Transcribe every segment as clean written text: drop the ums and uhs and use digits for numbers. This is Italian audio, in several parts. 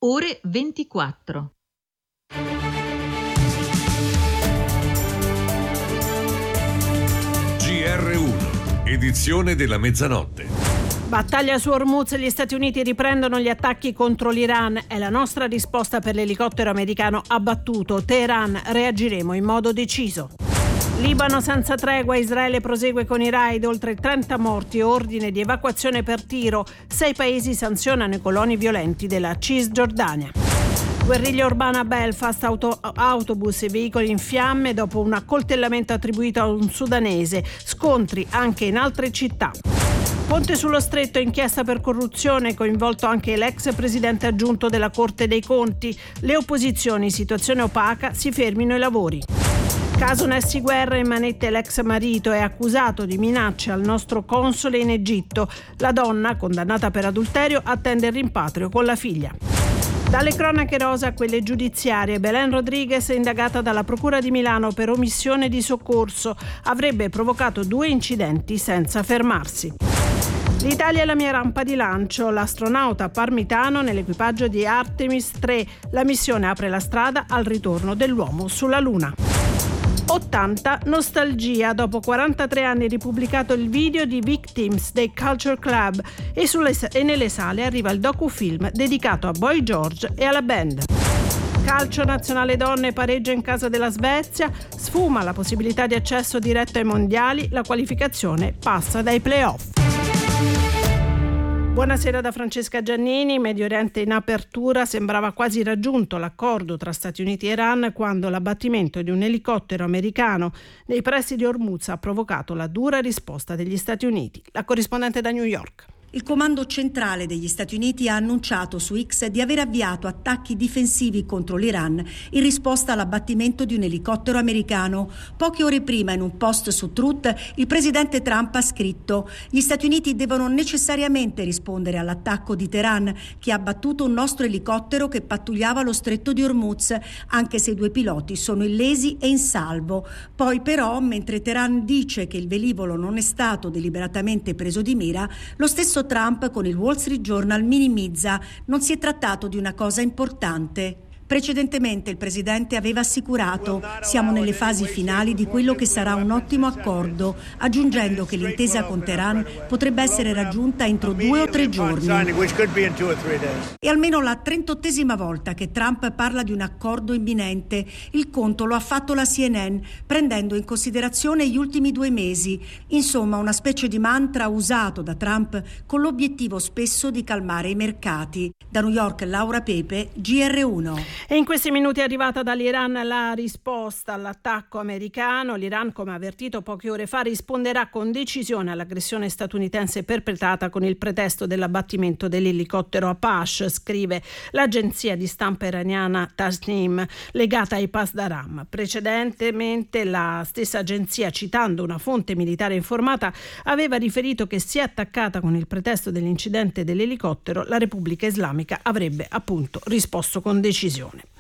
ore 24. GR1, edizione della mezzanotte. Battaglia su Hormuz, gli Stati Uniti riprendono gli attacchi contro l'Iran. È la nostra risposta per l'elicottero americano abbattuto. Teheran, reagiremo in modo deciso. Libano senza tregua, Israele prosegue con i raid, oltre 30 morti, ordine di evacuazione per tiro. 6 paesi sanzionano i coloni violenti della Cisgiordania. Guerriglia urbana a Belfast, autobus e veicoli in fiamme dopo un accoltellamento attribuito a un sudanese. Scontri anche in altre città. Ponte sullo Stretto, inchiesta per corruzione, coinvolto anche l'ex presidente aggiunto della Corte dei Conti. Le opposizioni, situazione opaca, si fermino i lavori. Caso Nessi Guerra, in manette l'ex marito è accusato di minacce al nostro console in Egitto. La donna, condannata per adulterio, attende il rimpatrio con la figlia. Dalle cronache rosa a quelle giudiziarie, Belen Rodriguez è indagata dalla Procura di Milano per omissione di soccorso. Avrebbe provocato 2 incidenti senza fermarsi. L'Italia è la mia rampa di lancio, l'astronauta parmitano nell'equipaggio di Artemis 3. La missione apre la strada al ritorno dell'uomo sulla Luna. 80 nostalgia, dopo 43 anni ripubblicato il video di Victims dei Culture Club e nelle sale arriva il docufilm dedicato a Boy George e alla band. Calcio, nazionale donne pareggia in casa della Svezia, sfuma la possibilità di accesso diretto ai mondiali, la qualificazione passa dai play-off. Buonasera da Francesca Giannini. Medio Oriente in apertura, sembrava quasi raggiunto l'accordo tra Stati Uniti e Iran quando l'abbattimento di un elicottero americano nei pressi di Hormuz ha provocato la dura risposta degli Stati Uniti. La corrispondente da New York. Il comando centrale degli Stati Uniti ha annunciato su X di aver avviato attacchi difensivi contro l'Iran in risposta all'abbattimento di un elicottero americano. Poche ore prima, in un post su Truth, il presidente Trump ha scritto: gli Stati Uniti devono necessariamente rispondere all'attacco di Teheran, che ha abbattuto un nostro elicottero che pattugliava lo stretto di Hormuz, anche se i 2 piloti sono illesi e in salvo. Poi però, mentre Teheran dice che il velivolo non è stato deliberatamente preso di mira, lo stesso Trump con il Wall Street Journal minimizza: non si è trattato di una cosa importante. Precedentemente il presidente aveva assicurato: siamo nelle fasi finali di quello che sarà un ottimo accordo, aggiungendo che l'intesa con Teheran potrebbe essere raggiunta entro 2 o 3 giorni. È almeno la 38esima volta che Trump parla di un accordo imminente. Il conto lo ha fatto la CNN, prendendo in considerazione gli ultimi 2 mesi. Insomma, una specie di mantra usato da Trump con l'obiettivo spesso di calmare i mercati. Da New York, Laura Pepe, GR1. E in questi minuti è arrivata dall'Iran la risposta all'attacco americano. L'Iran, come avvertito poche ore fa, risponderà con decisione all'aggressione statunitense perpetrata con il pretesto dell'abbattimento dell'elicottero Apache, scrive l'agenzia di stampa iraniana Tasnim, legata ai Pasdaran. Precedentemente la stessa agenzia, citando una fonte militare informata, aveva riferito che, sia attaccata con il pretesto dell'incidente dell'elicottero, la Repubblica Islamica avrebbe appunto risposto con decisione.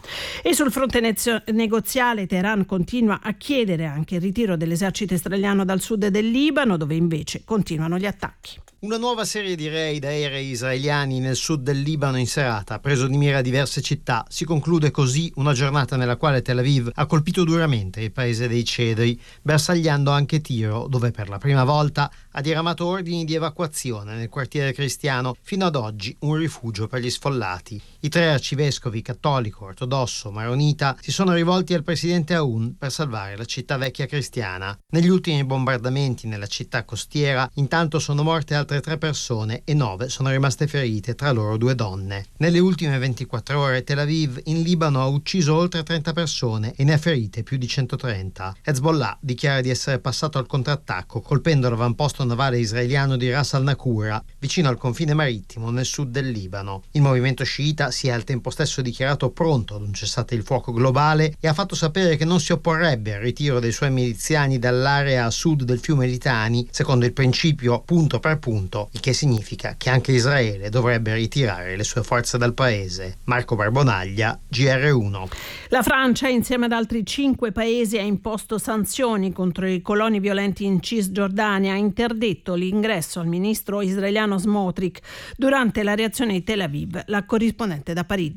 E sul fronte negoziale, Teheran continua a chiedere anche il ritiro dell'esercito israeliano dal sud del Libano, dove invece continuano gli attacchi. Una nuova serie di raid aerei israeliani nel sud del Libano in serata ha preso di mira diverse città. Si conclude così una giornata nella quale Tel Aviv ha colpito duramente il paese dei cedri, bersagliando anche Tiro, dove per la prima volta ha diramato ordini di evacuazione nel quartiere cristiano, fino ad oggi un rifugio per gli sfollati. I 3 arcivescovi cattolico, ortodosso, maronita si sono rivolti al presidente Aoun per salvare la città vecchia cristiana. Negli ultimi bombardamenti nella città costiera, intanto sono morte altre 3 persone e 9 sono rimaste ferite, tra loro 2 donne. Nelle ultime 24 ore Tel Aviv in Libano ha ucciso oltre 30 persone e ne ha ferite più di 130. Hezbollah dichiara di essere passato al contrattacco, colpendo l'avamposto navale israeliano di Ras al-Nakura, vicino al confine marittimo nel sud del Libano. Il movimento sciita si è al tempo stesso dichiarato pronto ad un cessate il fuoco globale e ha fatto sapere che non si opporrebbe al ritiro dei suoi miliziani dall'area a sud del fiume Litani, secondo il principio punto per punto, il che significa che anche Israele dovrebbe ritirare le sue forze dal paese. Marco Barbonaglia, GR1. La Francia, insieme ad altri 5 paesi, ha imposto sanzioni contro i coloni violenti in Cisgiordania, ha interdetto l'ingresso al ministro israeliano Smotrich durante la reazione di Tel Aviv. La corrispondente da Parigi.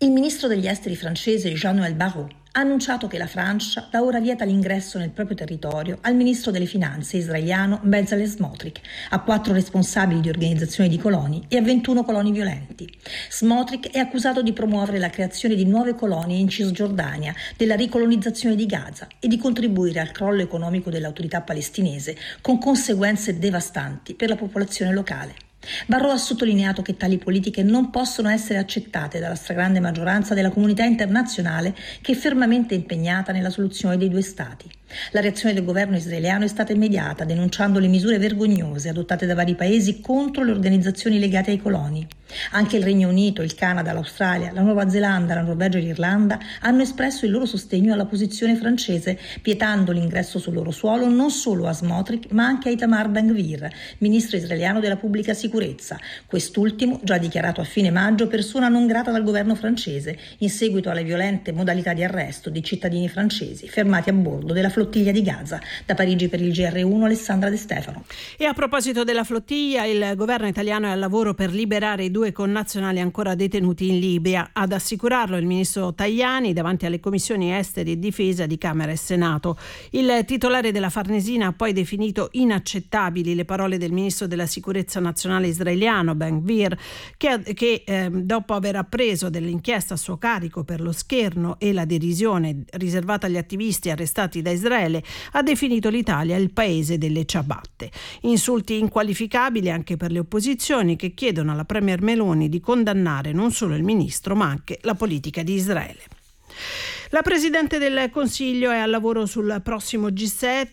Il ministro degli esteri francese Jean-Noël Barrot ha annunciato che la Francia da ora vieta l'ingresso nel proprio territorio al ministro delle finanze israeliano Bezalel Smotrich, a 4 responsabili di organizzazioni di coloni e a 21 coloni violenti. Smotrich è accusato di promuovere la creazione di nuove colonie in Cisgiordania, della ricolonizzazione di Gaza e di contribuire al crollo economico dell'autorità palestinese, con conseguenze devastanti per la popolazione locale. Barrot ha sottolineato che tali politiche non possono essere accettate dalla stragrande maggioranza della comunità internazionale, che è fermamente impegnata nella soluzione dei 2 Stati. La reazione del governo israeliano è stata immediata, denunciando le misure vergognose adottate da vari paesi contro le organizzazioni legate ai coloni. Anche il Regno Unito, il Canada, l'Australia, la Nuova Zelanda, la Norvegia e l'Irlanda hanno espresso il loro sostegno alla posizione francese, vietando l'ingresso sul loro suolo non solo a Smotrich ma anche a Itamar Ben-Gvir, ministro israeliano della pubblica sicurezza. Quest'ultimo, già dichiarato a fine maggio persona non grata dal governo francese, in seguito alle violente modalità di arresto di cittadini francesi fermati a bordo della flottiglia di Gaza. Da Parigi per il GR1 Alessandra De Stefano. E a proposito della flottiglia, il governo italiano è al lavoro per liberare i 2 connazionali ancora detenuti in Libia. Ad assicurarlo il ministro Tajani davanti alle commissioni esteri e difesa di Camera e Senato. Il titolare della Farnesina ha poi definito inaccettabili le parole del ministro della sicurezza nazionale israeliano Ben-Gvir, che dopo aver appreso dell'inchiesta a suo carico per lo scherno e la derisione riservata agli attivisti arrestati da Israele, ha definito l'Italia il paese delle ciabatte. Insulti inqualificabili anche per le opposizioni, che chiedono alla premier Meloni di condannare non solo il ministro ma anche la politica di Israele. La Presidente del Consiglio è al lavoro sul prossimo G7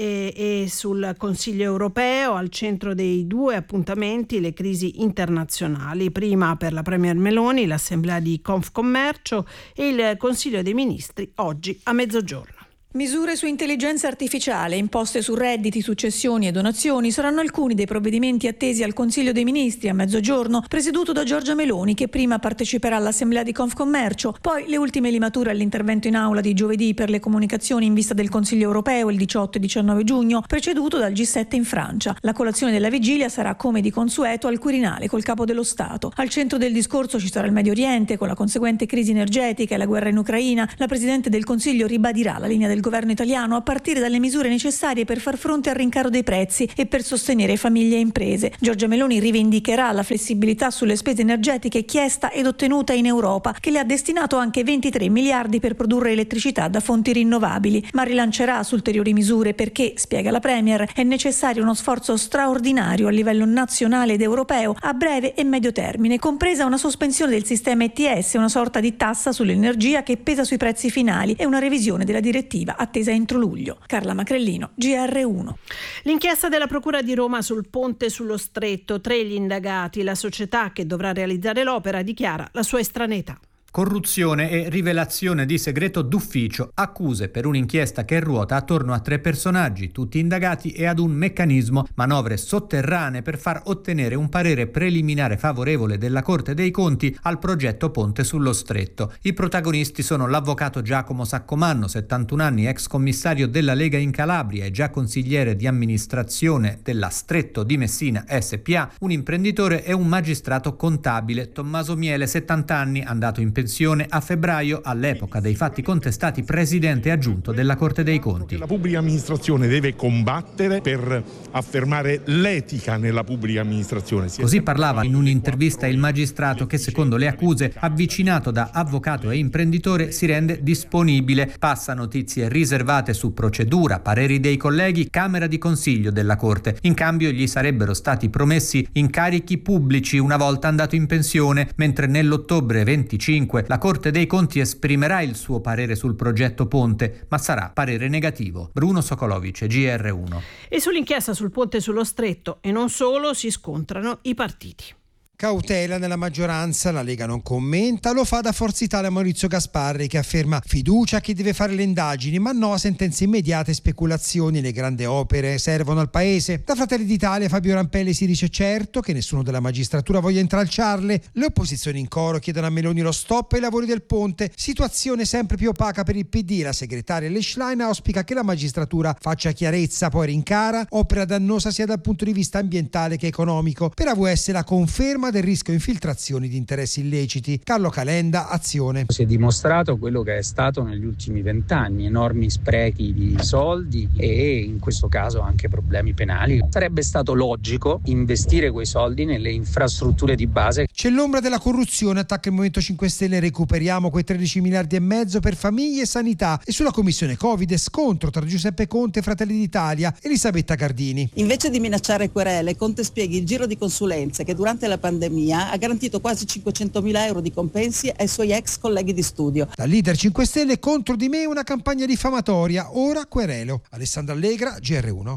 e sul Consiglio europeo. Al centro dei 2 appuntamenti le crisi internazionali. Prima per la Premier Meloni l'assemblea di Confcommercio e il Consiglio dei Ministri oggi a mezzogiorno. Misure su intelligenza artificiale, imposte su redditi, successioni e donazioni saranno alcuni dei provvedimenti attesi al Consiglio dei Ministri a mezzogiorno, presieduto da Giorgia Meloni, che prima parteciperà all'assemblea di Confcommercio, poi le ultime limature all'intervento in aula di giovedì per le comunicazioni in vista del Consiglio europeo il 18 e 19 giugno, preceduto dal G7 in Francia. La colazione della vigilia sarà, come di consueto, al Quirinale col Capo dello Stato. Al centro del discorso ci sarà il Medio Oriente, con la conseguente crisi energetica e la guerra in Ucraina. La Presidente del Consiglio ribadirà la linea del governo italiano a partire dalle misure necessarie per far fronte al rincaro dei prezzi e per sostenere famiglie e imprese. Giorgia Meloni rivendicherà la flessibilità sulle spese energetiche chiesta ed ottenuta in Europa, che le ha destinato anche 23 miliardi per produrre elettricità da fonti rinnovabili, ma rilancerà su ulteriori misure perché, spiega la Premier, è necessario uno sforzo straordinario a livello nazionale ed europeo a breve e medio termine, compresa una sospensione del sistema ETS, una sorta di tassa sull'energia che pesa sui prezzi finali, e una revisione della direttiva attesa entro luglio. Carla Macrellino, GR1. L'inchiesta della Procura di Roma sul ponte sullo Stretto, 3 gli indagati, la società che dovrà realizzare l'opera dichiara la sua estraneità. Corruzione e rivelazione di segreto d'ufficio, accuse per un'inchiesta che ruota attorno a 3 personaggi, tutti indagati, e ad un meccanismo, manovre sotterranee per far ottenere un parere preliminare favorevole della Corte dei Conti al progetto Ponte sullo Stretto. I protagonisti sono l'avvocato Giacomo Saccomanno, 71 anni, ex commissario della Lega in Calabria e già consigliere di amministrazione della Stretto di Messina SPA, un imprenditore e un magistrato contabile, Tommaso Miele, 70 anni, andato in pensione a febbraio, all'epoca dei fatti contestati presidente aggiunto della Corte dei Conti. La pubblica amministrazione deve combattere per affermare l'etica nella pubblica amministrazione. Così parlava in un'intervista il magistrato che, secondo le accuse, avvicinato da avvocato e imprenditore, si rende disponibile. Passa notizie riservate su procedura, pareri dei colleghi, Camera di Consiglio della Corte. In cambio gli sarebbero stati promessi incarichi pubblici una volta andato in pensione, mentre nell'ottobre 25 la Corte dei Conti esprimerà il suo parere sul progetto Ponte, ma sarà parere negativo. Bruno Sokolovic, GR1. E sull'inchiesta sul ponte sullo Stretto, e non solo, si scontrano i partiti. Cautela nella maggioranza, la Lega non commenta, lo fa da Forza Italia Maurizio Gasparri, che afferma fiducia a chi deve fare le indagini, ma no a sentenze immediate e speculazioni. Le grandi opere servono al paese. Da Fratelli d'Italia Fabio Rampelli si dice certo che nessuno della magistratura voglia intralciarle. Le opposizioni in coro chiedono a Meloni lo stop ai lavori del ponte, situazione sempre più opaca per il PD. La segretaria Leschlein auspica che la magistratura faccia chiarezza, poi rincara opera dannosa sia dal punto di vista ambientale che economico. Per AVS la conferma tema del rischio infiltrazioni di interessi illeciti. Carlo Calenda, Azione. Si è dimostrato quello che è stato negli ultimi 20 anni, enormi sprechi di soldi e in questo caso anche problemi penali. Sarebbe stato logico investire quei soldi nelle infrastrutture di base. C'è l'ombra della corruzione, attacca il Movimento 5 Stelle, recuperiamo quei 13 miliardi e mezzo per famiglie e sanità. E sulla commissione Covid scontro tra Giuseppe Conte e Fratelli d'Italia, Elisabetta Cardini. Invece di minacciare querele, Conte spieghi il giro di consulenze che durante la pandemia ha garantito quasi 500.000 euro di compensi ai suoi ex colleghi di studio. La leader 5 Stelle, contro di me una campagna diffamatoria, ora querelo. Alessandra Allegra, GR1.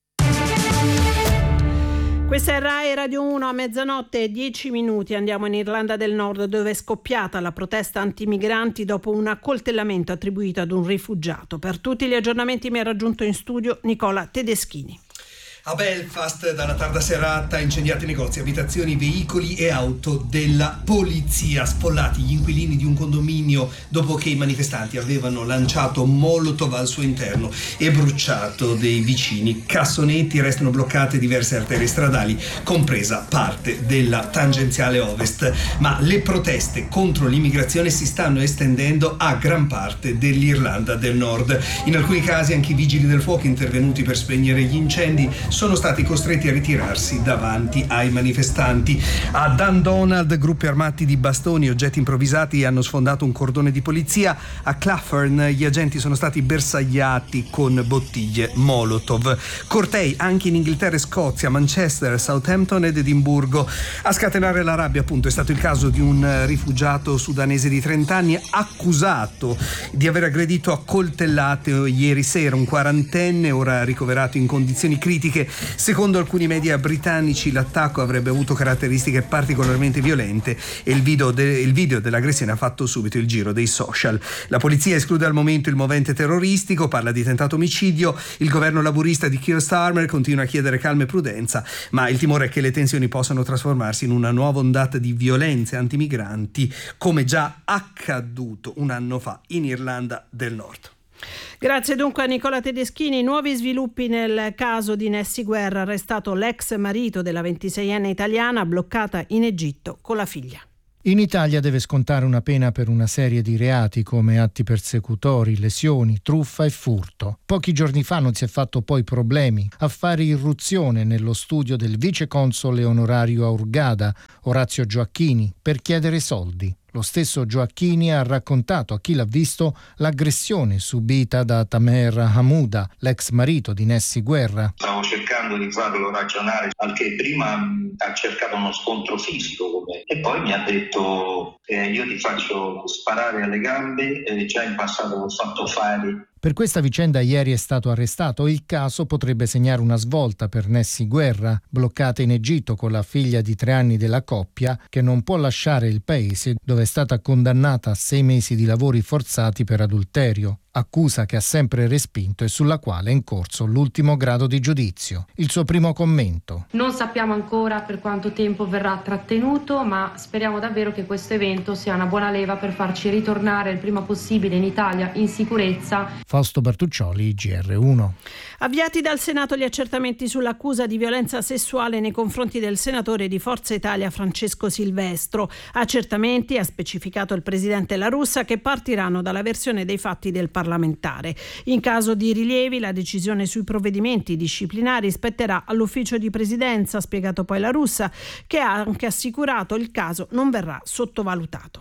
Questa è Rai Radio 1, a mezzanotte e 10 minuti. Andiamo in Irlanda del Nord, dove è scoppiata la protesta antimigranti dopo un accoltellamento attribuito ad un rifugiato. Per tutti gli aggiornamenti mi ha raggiunto in studio Nicola Tedeschini. A Belfast, dalla tarda serata, incendiati negozi, abitazioni, veicoli e auto della polizia. Sfollati gli inquilini di un condominio dopo che i manifestanti avevano lanciato molotov al suo interno e bruciato dei vicini. Cassonetti, restano bloccate diverse arterie stradali, compresa parte della tangenziale ovest. Ma le proteste contro l'immigrazione si stanno estendendo a gran parte dell'Irlanda del Nord. In alcuni casi anche i vigili del fuoco intervenuti per spegnere gli incendi sono stati costretti a ritirarsi davanti ai manifestanti. A Dundonald, gruppi armati di bastoni e oggetti improvvisati hanno sfondato un cordone di polizia. A Clapham gli agenti sono stati bersagliati con bottiglie Molotov. Cortei anche in Inghilterra e Scozia, Manchester, Southampton ed Edimburgo. A scatenare la rabbia appunto è stato il caso di un rifugiato sudanese di 30 anni accusato di aver aggredito a coltellate ieri sera un quarantenne, ora ricoverato in condizioni critiche. Secondo alcuni media britannici l'attacco avrebbe avuto caratteristiche particolarmente violente e il video dell'aggressione ha fatto subito il giro dei social. La polizia esclude al momento il movente terroristico, parla di tentato omicidio. Il governo laburista di Keir Starmer continua a chiedere calma e prudenza, ma il timore è che le tensioni possano trasformarsi in una nuova ondata di violenze antimigranti, come già accaduto un anno fa in Irlanda del Nord. Grazie dunque a Nicola Tedeschini. Nuovi sviluppi nel caso di Nessy Guerra, arrestato l'ex marito della 26enne italiana bloccata in Egitto con la figlia. In Italia deve scontare una pena per una serie di reati come atti persecutori, lesioni, truffa e furto. Pochi giorni fa non si è fatto poi problemi a fare irruzione nello studio del viceconsole onorario a Hurghada, Orazio Gioacchini, per chiedere soldi. Lo stesso Gioacchini ha raccontato a chi l'ha visto l'aggressione subita da Tamer Hamouda, l'ex marito di Nessy Guerra. Stavo cercando di farlo ragionare, anche prima ha cercato uno scontro fisico con me e poi mi ha detto io ti faccio sparare alle gambe, già in passato l'ho fatto fare. Per questa vicenda ieri è stato arrestato. Il caso potrebbe segnare una svolta per Nessy Guerra, bloccata in Egitto con la figlia di 3 anni della coppia, che non può lasciare il paese, dove è stata condannata a 6 mesi di lavori forzati per adulterio, accusa che ha sempre respinto e sulla quale è in corso l'ultimo grado di giudizio. Il suo primo commento: non sappiamo ancora per quanto tempo verrà trattenuto, ma speriamo davvero che questo evento sia una buona leva per farci ritornare il prima possibile in Italia in sicurezza. Fausto Bertuccioli, GR1. Avviati dal Senato gli accertamenti sull'accusa di violenza sessuale nei confronti del senatore di Forza Italia Francesco Silvestro. Accertamenti, ha specificato il presidente La Russa, che partiranno dalla versione dei fatti del parlamentare. In caso di rilievi, la decisione sui provvedimenti disciplinari spetterà all'ufficio di presidenza, ha spiegato poi La Russa, che ha anche assicurato il caso non verrà sottovalutato.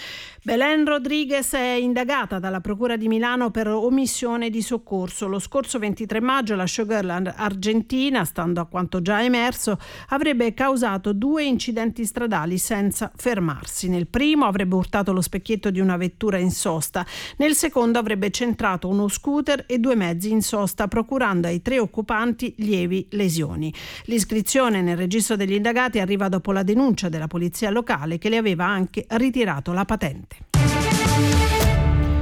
Belen Rodriguez è indagata dalla Procura di Milano per omissione di soccorso. Lo scorso 23 maggio la showgirl argentina, stando a quanto già emerso, avrebbe causato 2 incidenti stradali senza fermarsi. Nel primo avrebbe urtato lo specchietto di una vettura in sosta, nel secondo avrebbe centrato uno scooter e 2 mezzi in sosta, procurando ai 3 occupanti lievi lesioni. L'iscrizione nel registro degli indagati arriva dopo la denuncia della polizia locale, che le aveva anche ritirato la patente.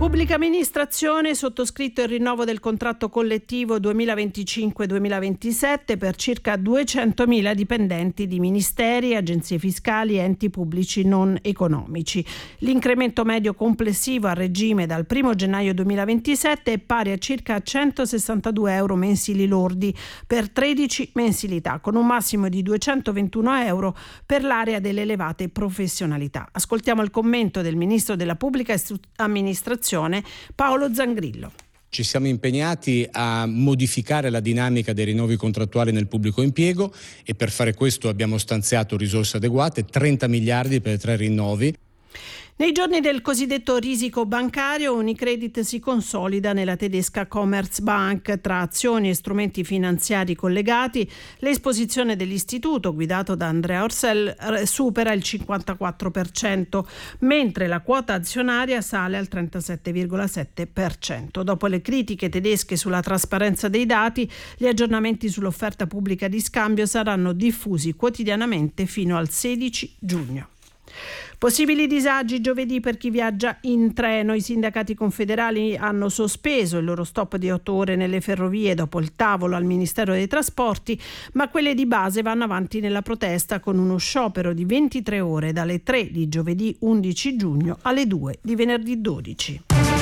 Pubblica amministrazione, sottoscritto il rinnovo del contratto collettivo 2025-2027 per circa 200.000 dipendenti di ministeri, agenzie fiscali e enti pubblici non economici. L'incremento medio complessivo a regime dal 1 gennaio 2027 è pari a circa 162 euro mensili lordi per 13 mensilità, con un massimo di 221 euro per l'area delle elevate professionalità. Ascoltiamo il commento del Ministro della Pubblica Amministrazione Paolo Zangrillo. Ci siamo impegnati a modificare la dinamica dei rinnovi contrattuali nel pubblico impiego e per fare questo abbiamo stanziato risorse adeguate, 30 miliardi per 3 rinnovi. Nei giorni del cosiddetto risico bancario, Unicredit si consolida nella tedesca Commerzbank. Tra azioni e strumenti finanziari collegati, l'esposizione dell'istituto, guidato da Andrea Orcel, supera il 54%, mentre la quota azionaria sale al 37,7%. Dopo le critiche tedesche sulla trasparenza dei dati, gli aggiornamenti sull'offerta pubblica di scambio saranno diffusi quotidianamente fino al 16 giugno. Possibili disagi giovedì per chi viaggia in treno. I sindacati confederali hanno sospeso il loro stop di 8 ore nelle ferrovie dopo il tavolo al Ministero dei Trasporti, ma quelle di base vanno avanti nella protesta con uno sciopero di 23 ore dalle 3 di giovedì 11 giugno alle 2 di venerdì 12.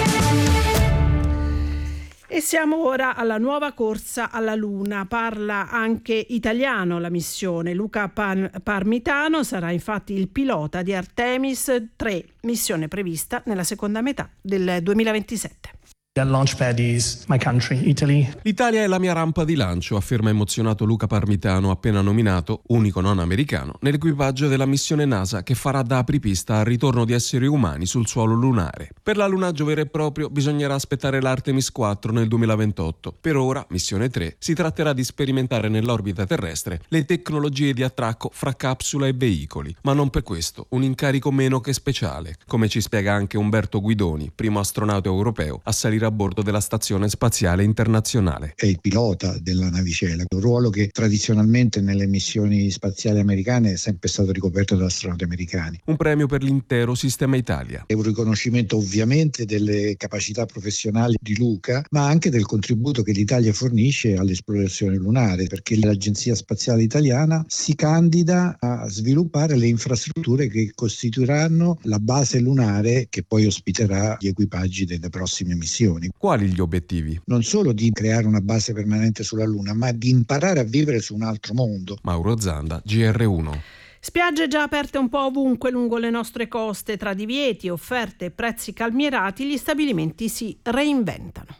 E siamo ora alla nuova corsa alla Luna. Parla anche italiano la missione. Luca Parmitano sarà infatti il pilota di Artemis 3, missione prevista nella seconda metà del 2027. The launchpad is my country, Italy. L'Italia è la mia rampa di lancio, afferma emozionato Luca Parmitano, appena nominato, unico non americano, nell'equipaggio della missione NASA che farà da apripista al ritorno di esseri umani sul suolo lunare. Per l'allunaggio vero e proprio bisognerà aspettare l'Artemis 4 nel 2028. Per ora, missione 3, si tratterà di sperimentare nell'orbita terrestre le tecnologie di attracco fra capsula e veicoli, ma non per questo un incarico meno che speciale, come ci spiega anche Umberto Guidoni, primo astronauta europeo a salire a bordo della Stazione Spaziale Internazionale. È il pilota della navicella, un ruolo che tradizionalmente nelle missioni spaziali americane è sempre stato ricoperto da astronauti americani. Un premio per l'intero sistema Italia. È un riconoscimento ovviamente delle capacità professionali di Luca, ma anche del contributo che l'Italia fornisce all'esplorazione lunare, perché l'Agenzia Spaziale Italiana si candida a sviluppare le infrastrutture che costituiranno la base lunare che poi ospiterà gli equipaggi delle prossime missioni. Quali gli obiettivi? Non solo di creare una base permanente sulla Luna, ma di imparare a vivere su un altro mondo. Mauro Zanda, GR1. Spiagge già aperte un po' ovunque lungo le nostre coste. Tra divieti, offerte e prezzi calmierati, gli stabilimenti si reinventano.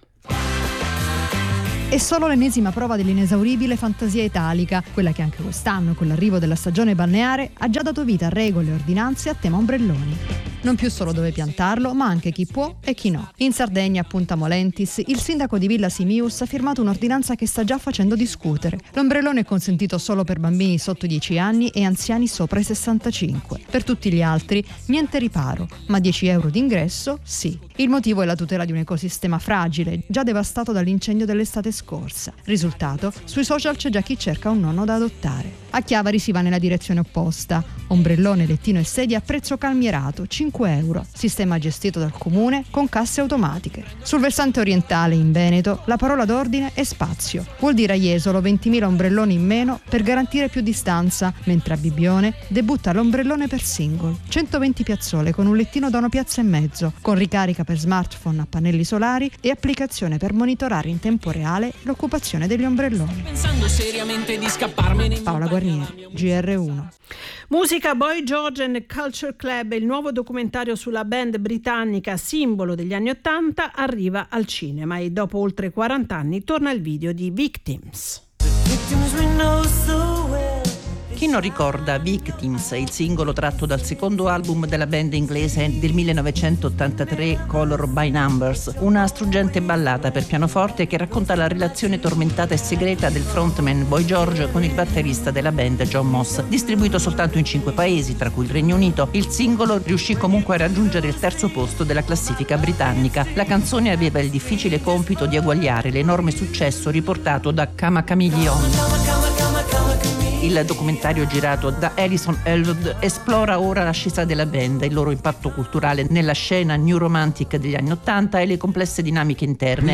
È solo l'ennesima prova dell'inesauribile fantasia italica, quella che anche quest'anno, con l'arrivo della stagione balneare, ha già dato vita a regole e ordinanze a tema ombrelloni. Non più solo dove piantarlo, ma anche chi può e chi no. In Sardegna, a Punta Molentis, il sindaco di Villa Simius ha firmato un'ordinanza che sta già facendo discutere. L'ombrellone è consentito solo per bambini sotto i 10 anni e anziani sopra i 65. Per tutti gli altri, niente riparo, ma 10 euro d'ingresso, sì. Il motivo è la tutela di un ecosistema fragile, già devastato dall'incendio dell'estate scorsa. Risultato, sui social c'è già chi cerca un nonno da adottare. A Chiavari si va nella direzione opposta. Ombrellone, lettino e sedia a prezzo calmierato, 5 euro. Sistema gestito dal comune con casse automatiche. Sul versante orientale, in Veneto, la parola d'ordine è spazio. Vuol dire a Jesolo 20.000 ombrelloni in meno per garantire più distanza, mentre a Bibbione debutta l'ombrellone per single. 120 piazzole con un lettino da 1,5 piazze, con ricarica per smartphone a pannelli solari e applicazione per monitorare in tempo reale l'occupazione degli ombrelloni. Pensando seriamente di scapparmene. Paola Guarnieri, GR1. Musica Boy George and Culture Club, il nuovo documentario sulla band britannica simbolo degli anni '80, arriva al cinema e dopo oltre 40 anni torna il video di Victims. Chi non ricorda Victims, il singolo tratto dal secondo album della band inglese del 1983, Color by Numbers, una struggente ballata per pianoforte che racconta la relazione tormentata e segreta del frontman Boy George con il batterista della band John Moss. Distribuito soltanto in 5 paesi, tra cui il Regno Unito, il singolo riuscì comunque a raggiungere il 3° posto della classifica britannica. La canzone aveva il difficile compito di eguagliare l'enorme successo riportato da Kama Chameleon. Il documentario girato da Alison Elwood esplora ora l'ascesa della band, il loro impatto culturale nella scena new romantic degli anni '80 e le complesse dinamiche interne.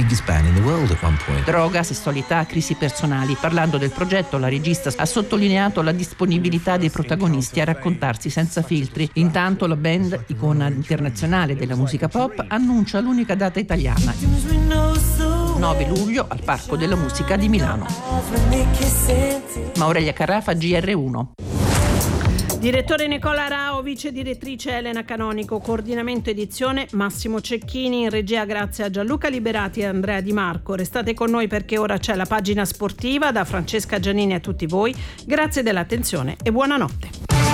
Droga, sessualità, crisi personali. Parlando del progetto, la regista ha sottolineato la disponibilità dei protagonisti a raccontarsi senza filtri. Intanto la band, icona internazionale della musica pop, annuncia l'unica data italiana: 9 luglio al Parco della Musica di Milano. Aurelia Carrafa, GR1. Direttore Nicola Rao, vice direttrice Elena Canonico, coordinamento edizione Massimo Cecchini, in regia grazie a Gianluca Liberati e Andrea Di Marco. Restate con noi perché ora c'è la pagina sportiva. Da Francesca Giannini a tutti voi, grazie dell'attenzione e buonanotte.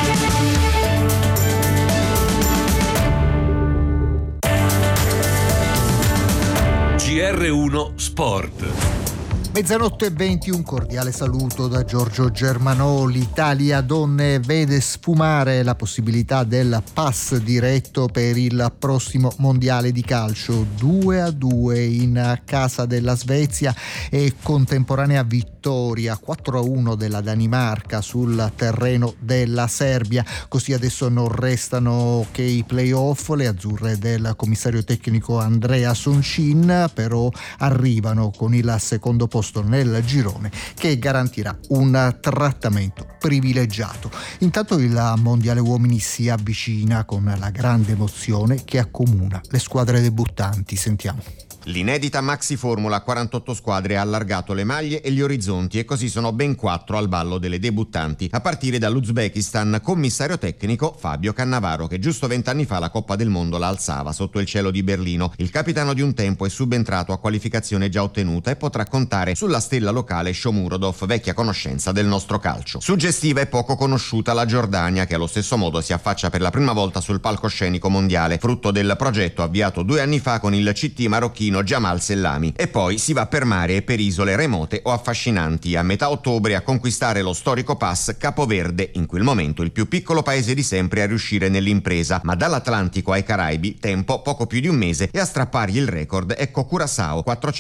GR1 Sport. Mezzanotte e 20, un cordiale saluto da Giorgio Germanò. L'Italia donne vede sfumare la possibilità del pass diretto per il prossimo mondiale di calcio. 2-2 in casa della Svezia e contemporanea vittoria 4-1 della Danimarca sul terreno della Serbia. Così adesso non restano che i play-off. Le azzurre del commissario tecnico Andrea Soncin però arrivano con il secondo posto nel girone che garantirà un trattamento privilegiato. Intanto il mondiale uomini si avvicina con la grande emozione che accomuna le squadre debuttanti. Sentiamo. L'inedita Maxi Formula a 48 squadre ha allargato le maglie e gli orizzonti e così sono ben 4 al ballo delle debuttanti, a partire dall'Uzbekistan, commissario tecnico Fabio Cannavaro, che giusto 20 anni fa la Coppa del Mondo la alzava sotto il cielo di Berlino. Il capitano di un tempo è subentrato a qualificazione già ottenuta e potrà contare sulla stella locale Shomurodov, vecchia conoscenza del nostro calcio. Suggestiva e poco conosciuta la Giordania, che allo stesso modo si affaccia per la prima volta sul palcoscenico mondiale, frutto del progetto avviato 2 anni fa con il CT marocchino Jamal Sellami. E poi si va per mare e per isole remote o affascinanti. A metà ottobre a conquistare lo storico pass Capoverde, in quel momento il più piccolo paese di sempre a riuscire nell'impresa, ma dall'Atlantico ai Caraibi tempo poco più di un mese e a strappargli il record ecco Curaçao,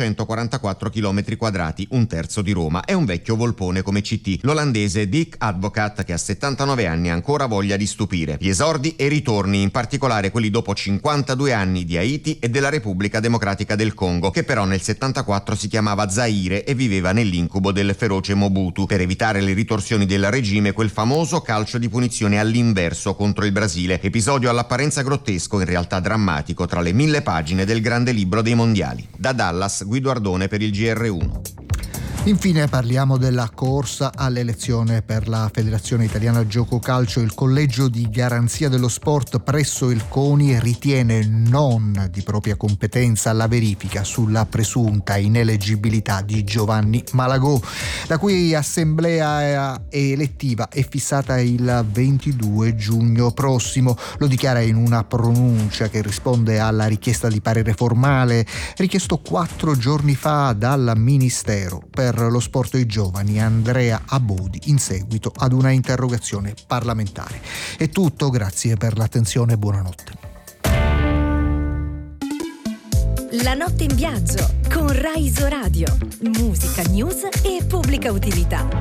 444 km quadrati, un terzo di Roma. È un vecchio volpone come CT, l'olandese Dick Advocat, che a 79 anni ha ancora voglia di stupire. Gli esordi e ritorni, in particolare quelli dopo 52 anni di Haiti e della Repubblica Democratica del Congo, che però nel 74 si chiamava Zaire e viveva nell'incubo del feroce Mobutu. Per evitare le ritorsioni del regime, quel famoso calcio di punizione all'inverso contro il Brasile, episodio all'apparenza grottesco, in realtà drammatico, tra le 1000 pagine del grande libro dei mondiali. Da Dallas, Guido Ardone per il GR1. Infine parliamo della corsa all'elezione per la Federazione Italiana Gioco Calcio. Il collegio di garanzia dello sport presso il CONI ritiene non di propria competenza la verifica sulla presunta ineleggibilità di Giovanni Malagò, la cui assemblea elettiva è fissata il 22 giugno prossimo. Lo dichiara in una pronuncia che risponde alla richiesta di parere formale richiesto 4 giorni fa dal Ministero per lo sport e i giovani Andrea Abodi in seguito ad una interrogazione parlamentare. È tutto, grazie per l'attenzione e buonanotte. La notte in viaggio con Rai Isoradio, musica, news e pubblica utilità.